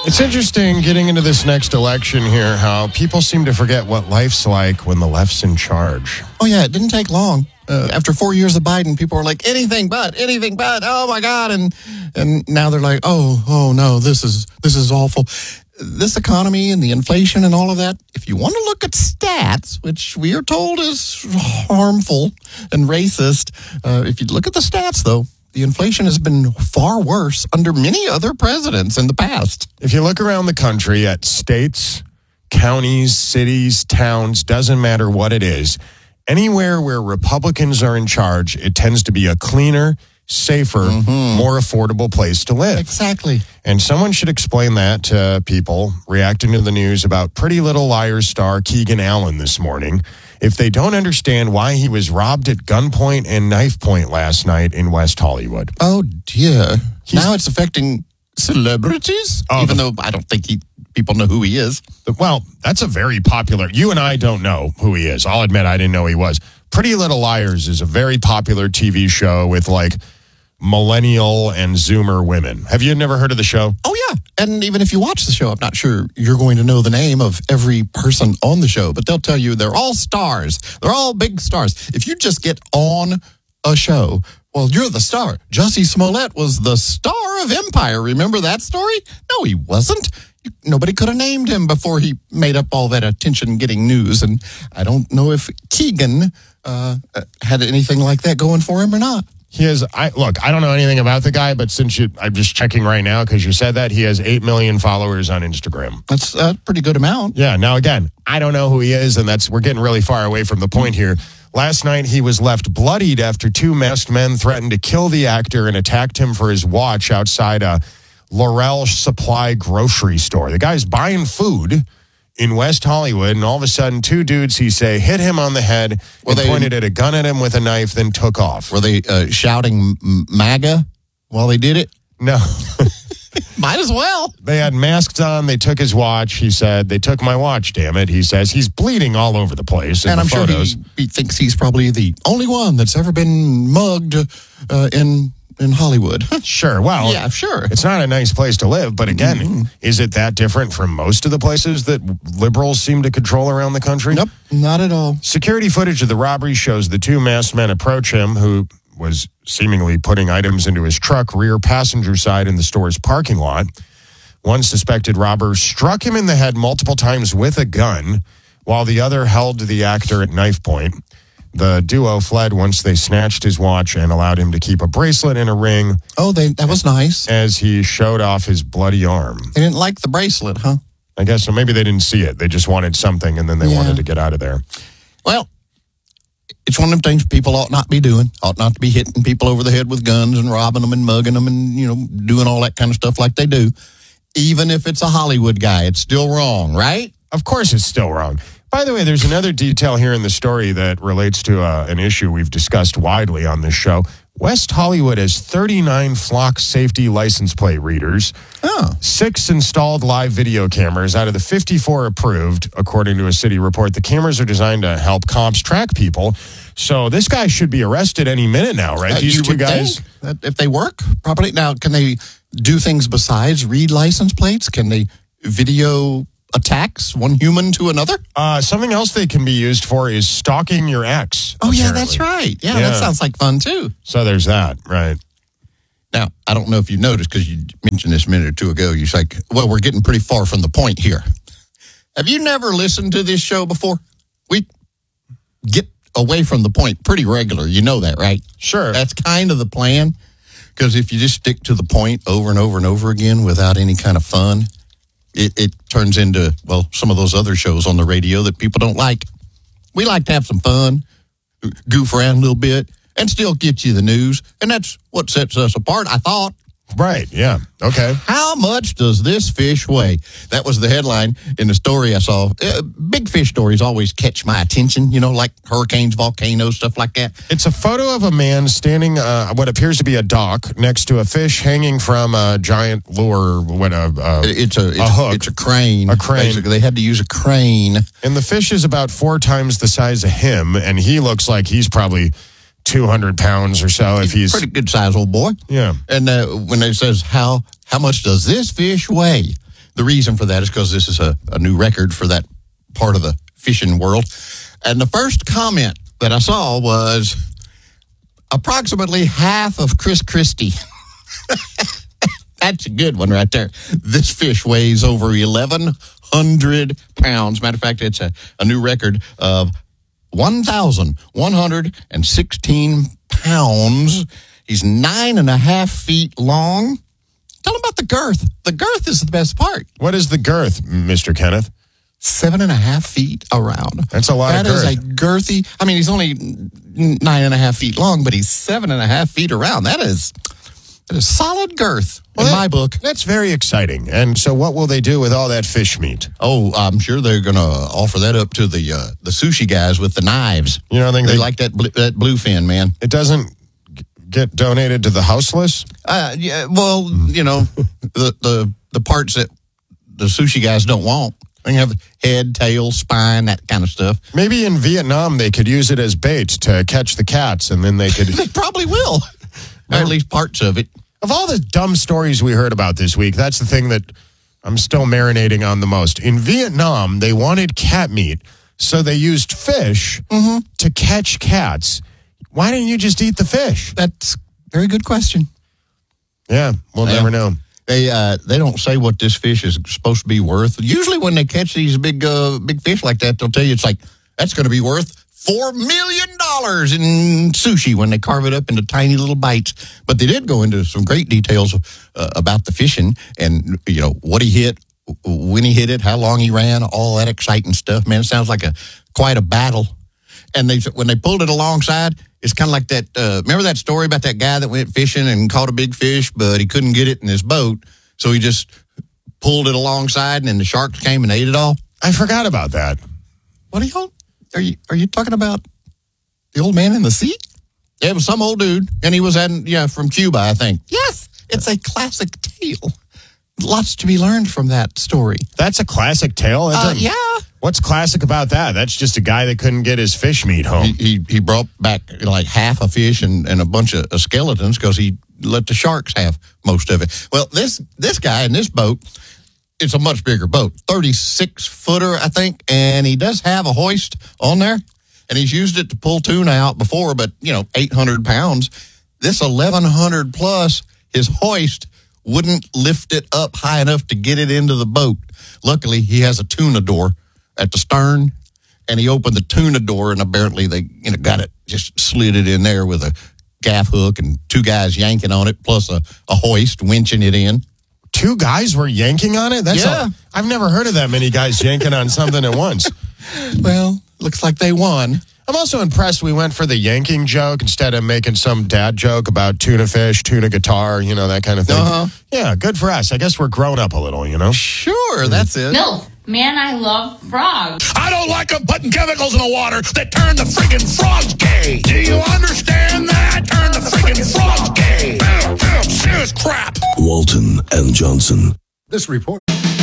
It's interesting getting into this next election here, how people seem to forget what life's like when the left's in charge. Oh, yeah, it didn't take long. After 4 years of Biden, people were like, anything but, oh, my God. And now they're like, oh, no, this is awful. This economy and the inflation and all of that, if you want to look at stats, which we are told is harmful and racist, if you look at the stats, though, the inflation has been far worse under many other presidents in the past. If you look around the country at states, counties, cities, towns, doesn't matter what it is, anywhere where Republicans are in charge, it tends to be a cleaner, safer, more affordable place to live. Exactly. And someone should explain that to people reacting to the news about Pretty Little Liars star Keegan Allen this morning, if they don't understand why he was robbed at gunpoint and knife point last night in West Hollywood. Oh, dear. Now it's affecting celebrities? Even though I don't think people know who he is. Well, that's a very popular... You and I don't know who he is. I'll admit I didn't know he was. Pretty Little Liars is a very popular TV show with, like, millennial and Zoomer women. Have you never heard of the show? Oh, yeah. And even if you watch the show, I'm not sure you're going to know the name of every person on the show, but they'll tell you they're all stars. They're all big stars. If you just get on a show, well, you're the star. Jussie Smollett was the star of Empire. Remember that story? No, he wasn't. Nobody could have named him before he made up all that attention-getting news. And I don't know if Keegan had anything like that going for him or not. He has, I don't know anything about the guy, but I'm just checking right now because you said that, he has 8 million followers on Instagram. That's a pretty good amount. Yeah, now again, I don't know who he is, and we're getting really far away from the point here. Last night, he was left bloodied after 2 masked men threatened to kill the actor and attacked him for his watch outside a Laurel Supply grocery store. The guy's buying food in West Hollywood, and all of a sudden, 2 dudes, he say, hit him on the head and pointed at a gun at him with a knife, then took off. Were they shouting MAGA while they did it? No. Might as well. They had masks on. They took his watch. He said, they took my watch, damn it. He says he's bleeding all over the place in and the I'm photos. Sure he thinks he's probably the only one that's ever been mugged in Hollywood. Sure. Well, yeah, sure. It's not a nice place to live, but again, is it that different from most of the places that liberals seem to control around the country? Nope, not at all. Security footage of the robbery shows the 2 masked men approach him, who was seemingly putting items into his truck, rear passenger side in the store's parking lot. One suspected robber struck him in the head multiple times with a gun, while the other held the actor at knife point. The duo fled once they snatched his watch and allowed him to keep a bracelet and a ring. Oh, that was nice. As he showed off his bloody arm. They didn't like the bracelet, huh? I guess so. Maybe they didn't see it. They just wanted something, and then they wanted to get out of there. Well, it's one of them things people ought not to be doing. Ought not to be hitting people over the head with guns and robbing them and mugging them and, doing all that kind of stuff like they do. Even if it's a Hollywood guy, it's still wrong, right? Of course it's still wrong. By the way, there's another detail here in the story that relates to an issue we've discussed widely on this show. West Hollywood has 39 flock safety license plate readers, 6 installed live video cameras out of the 54 approved, according to a city report. The cameras are designed to help cops track people. So this guy should be arrested any minute now, right? These 2 guys. That if they work properly. Now, can they do things besides read license plates? Can they video attacks one human to another? Something else they can be used for is stalking your ex. Oh, yeah, that's right. Yeah, that sounds like fun, too. So there's that, right. Now, I don't know if you noticed, because you mentioned this a minute or 2 ago, you're like, well, we're getting pretty far from the point here. Have you never listened to this show before? We get away from the point pretty regular. You know that, right? Sure. That's kind of the plan, because if you just stick to the point over and over and over again without any kind of fun, it turns into, well, some of those other shows on the radio that people don't like. We like to have some fun, goof around a little bit, and still get you the news. And that's what sets us apart, I thought. Right, yeah. Okay. How much does this fish weigh? That was the headline in the story I saw. Big fish stories always catch my attention, like hurricanes, volcanoes, stuff like that. It's a photo of a man standing what appears to be a dock next to a fish hanging from a giant lure. It's a hook. It's a crane. A crane. Basically, they had to use a crane. And the fish is about 4 times the size of him, and he looks like he's probably 200 pounds or so if he's... Pretty good size old boy. Yeah. And when it says, how much does this fish weigh? the reason for that is because this is a new record for that part of the fishing world. And the first comment that I saw was approximately half of Chris Christie. That's a good one right there. This fish weighs over 1,100 pounds. Matter of fact, it's a new record of 1,116 pounds. He's 9.5 feet long. Tell him about the girth. The girth is the best part. What is the girth, Mr. Kenneth? 7.5 feet around. That's a lot of girth. That is a girthy. I mean, he's only 9.5 feet long, but he's 7.5 feet around. That is solid girth in my book. That's very exciting. And so what will they do with all that fish meat? Oh, I'm sure they're going to offer that up to the sushi guys with the knives. You know, I think they like that bluefin, man. It doesn't get donated to the houseless? Yeah, well, you know, the parts that the sushi guys don't want. They can have head, tail, spine, that kind of stuff. Maybe in Vietnam they could use it as bait to catch the cats, and then they could... They probably will. Or at least parts of it. Of all the dumb stories we heard about this week, that's the thing that I'm still marinating on the most. In Vietnam, they wanted cat meat, so they used fish to catch cats. Why didn't you just eat the fish? That's a very good question. Yeah, we'll never know. They don't say what this fish is supposed to be worth. Usually when they catch these big fish like that, they'll tell you it's like, that's going to be worth $4 million in sushi when they carve it up into tiny little bites. But they did go into some great details about the fishing and, you know, what he hit, when he hit it, how long he ran, all that exciting stuff. Man, it sounds like quite a battle. And when they pulled it alongside, it's kind of like that. Remember that story about that guy that went fishing and caught a big fish, but he couldn't get it in his boat, so he just pulled it alongside, and then the sharks came and ate it all. I forgot about that. What are you talking about? The old man in the sea? Yeah, it was some old dude, and he was from Cuba, I think. Yes, it's a classic tale. Lots to be learned from that story. That's a classic tale? Yeah. What's classic about that? That's just a guy that couldn't get his fish meat home. He brought back like half a fish and a bunch of skeletons because he let the sharks have most of it. Well, this guy in this boat, it's a much bigger boat, 36-footer, I think, and he does have a hoist on there, and he's used it to pull tuna out before, but, 800 pounds. This 1,100 plus, his hoist wouldn't lift it up high enough to get it into the boat. Luckily, he has a tuna door at the stern, and he opened the tuna door, and apparently they got it, just slid it in there with a gaff hook and two guys yanking on it, plus a hoist winching it in. Two guys were yanking on it? I've never heard of that many guys yanking on something at once. Well, looks like they won. I'm also impressed we went for the yanking joke instead of making some dad joke about tuna fish, tuna guitar, that kind of thing. Uh-huh. Yeah, good for us. I guess we're grown up a little, Sure, that's it. MILF. Man, I love frogs. I don't like them putting chemicals in the water that turn the friggin' frogs gay. Do you understand that? Turn the friggin' frogs gay. Serious crap. Walton and Johnson. This report.